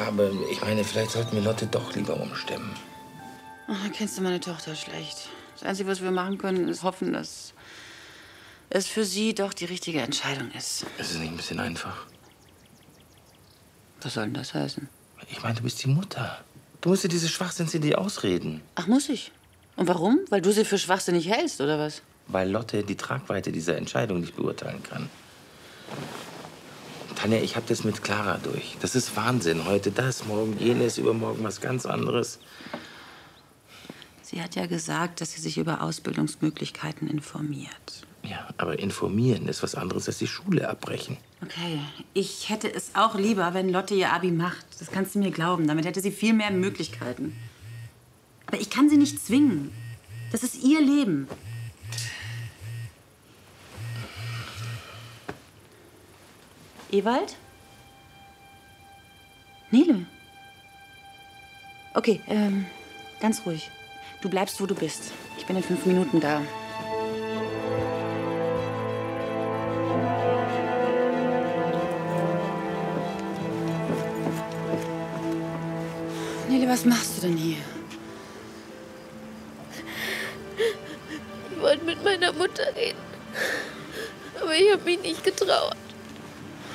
Ja, aber ich meine, vielleicht sollten wir Lotte doch lieber umstimmen. Ach, kennst du meine Tochter schlecht. Das Einzige, was wir machen können, ist hoffen, dass es für sie doch die richtige Entscheidung ist. Ist es nicht ein bisschen einfach? Was soll denn das heißen? Ich meine, du bist die Mutter. Du musst dir diese Schwachsinnsidee ausreden. Ach, muss ich? Und warum? Weil du sie für schwachsinnig hältst, oder was? Weil Lotte die Tragweite dieser Entscheidung nicht beurteilen kann. Tanja, ich habe das mit Clara durch. Das ist Wahnsinn. Heute das, morgen jenes, übermorgen was ganz anderes. Sie hat ja gesagt, dass sie sich über Ausbildungsmöglichkeiten informiert. Ja, aber informieren ist was anderes als die Schule abbrechen. Okay, ich hätte es auch lieber, wenn Lotte ihr Abi macht. Das kannst du mir glauben. Damit hätte sie viel mehr Möglichkeiten. Aber ich kann sie nicht zwingen. Das ist ihr Leben. Ewald? Nele? Okay, ganz ruhig. Du bleibst, wo du bist. Ich bin in 5 Minuten da. Nele, was machst du denn hier? Ich wollte mit meiner Mutter reden. Aber ich habe mich nicht getraut.